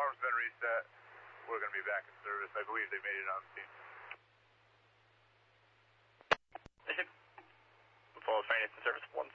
alarm's been reset. We're going to be back in service. I believe they made it on scene. Full train is in service 1.